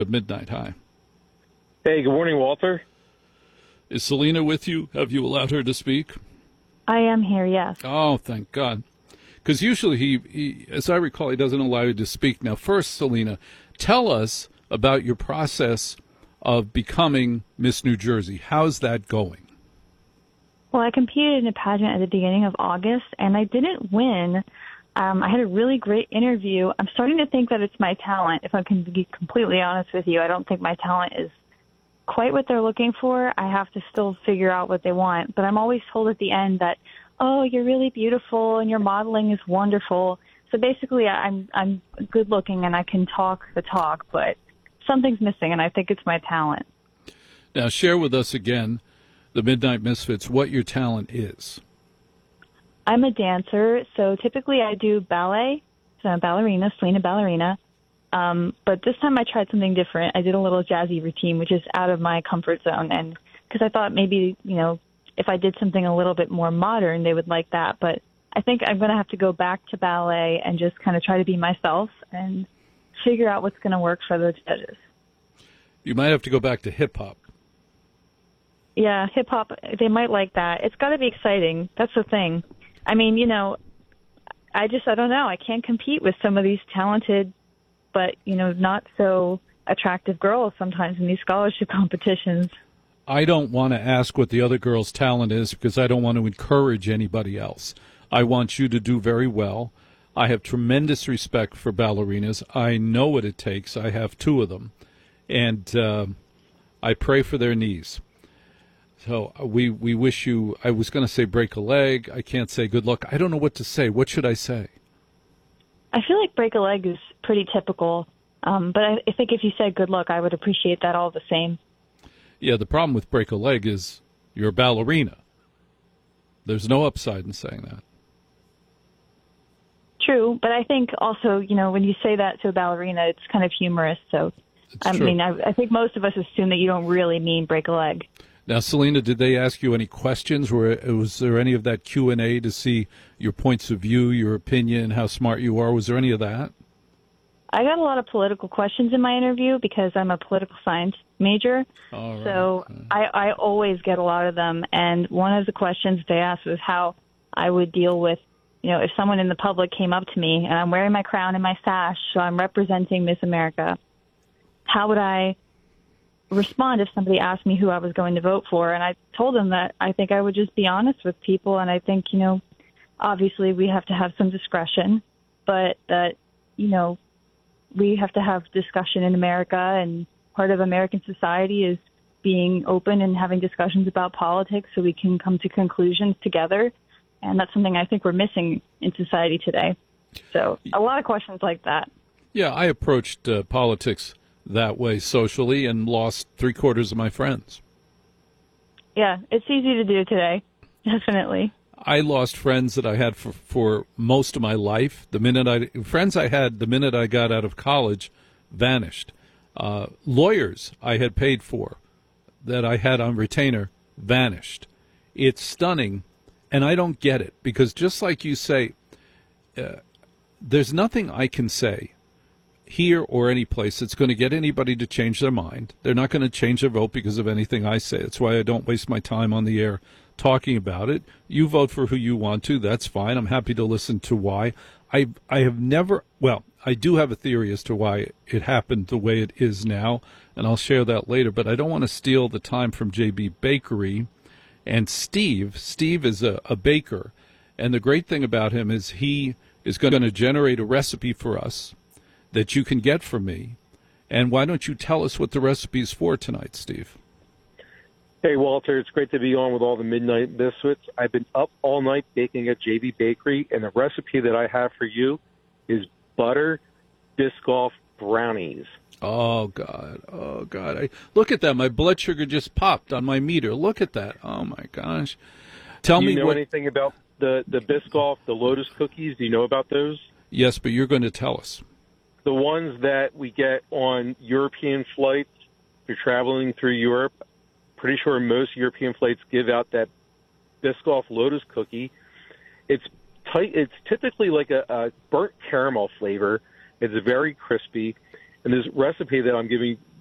at midnight. Hi. Hey, good morning, Walter. Is Selena with you? Have you allowed her to speak? I am here, yes. Oh, thank God. Because usually he, as I recall, he doesn't allow you to speak. Now, first, Selena, tell us about your process of becoming Miss New Jersey. How's that going? Well, I competed in a pageant at the beginning of August, and I didn't win. I had a really great interview. I'm starting to think that it's my talent. If I can be completely honest with you, I don't think my talent is quite what they're looking for. I have to still figure out what they want. But I'm always told at the end that, oh, you're really beautiful and your modeling is wonderful. So basically, I'm good looking and I can talk the talk, but something's missing, and I think it's my talent. Now, share with us again, the Midnight Misfits, what your talent is. I'm a dancer, so typically I do ballet. So I'm a ballerina, Selena ballerina. But this time I tried something different. I did a little jazzy routine, which is out of my comfort zone. And because I thought maybe, if I did something a little bit more modern, they would like that. But I think I'm going to have to go back to ballet and just kind of try to be myself and figure out what's going to work for the judges. You might have to go back to hip-hop. Yeah, hip-hop, they might like that. It's got to be exciting. That's the thing. I mean, I don't know. I can't compete with some of these talented but, not so attractive girls sometimes in these scholarship competitions. I don't want to ask what the other girl's talent is because I don't want to encourage anybody else. I want you to do very well. I have tremendous respect for ballerinas. I know what it takes. I have two of them. And I pray for their knees. So we wish you, I was going to say break a leg. I can't say good luck. I don't know what to say. What should I say? I feel like break a leg is pretty typical. But I think if you said good luck, I would appreciate that all the same. Yeah, the problem with break a leg is you're a ballerina. There's no upside in saying that. True, but I think also, when you say that to a ballerina, it's kind of humorous. So, I think most of us assume that you don't really mean break a leg. Now, Selena, did they ask you any questions? Was there any of that Q&A to see your points of view, your opinion, how smart you are? Was there any of that? I got a lot of political questions in my interview because I'm a political science major. All right. So I always get a lot of them. And one of the questions they asked was how I would deal with, if someone in the public came up to me and I'm wearing my crown and my sash, so I'm representing Miss America, how would I respond if somebody asked me who I was going to vote for? And I told them that I think I would just be honest with people. And I think, obviously we have to have some discretion, but that, we have to have discussion in America, and part of American society is being open and having discussions about politics so we can come to conclusions together. And that's something I think we're missing in society today. So a lot of questions like that. Yeah, I approached politics that way socially and lost 3/4 of my friends. Yeah, it's easy to do today. Definitely. I lost friends that I had for most of my life. Friends I had the minute I got out of college vanished. Lawyers I had paid for that I had on retainer vanished. It's stunning, and I don't get it because just like you say, there's nothing I can say here or any place that's going to get anybody to change their mind. They're not going to change their vote because of anything I say. That's why I don't waste my time on the air talking about it. You vote for who you want to. That's fine. I'm happy to listen to why. I have never, well, I do have a theory as to why it happened the way it is now, and I'll share that later, but I don't want to steal the time from JB Bakery. And Steve is a baker, and the great thing about him is he is going to generate a recipe for us that you can get from me. And why don't you tell us what the recipe is for tonight, Steve? Hey, Walter, it's great to be on with all the Midnight Misfits. I've been up all night baking at JV Bakery, and the recipe that I have for you is butter Biscoff brownies. Oh, God. Oh, God. Look at that. My blood sugar just popped on my meter. Look at that. Oh, my gosh. Tell me Do you know anything about the Biscoff, the Lotus cookies? Do you know about those? Yes, but you're going to tell us. The ones that we get on European flights, if you're traveling through Europe, pretty sure most European flights give out that Biscoff Lotus cookie. It's tight. It's typically like a burnt caramel flavor. It's very crispy. And this recipe that I'm giving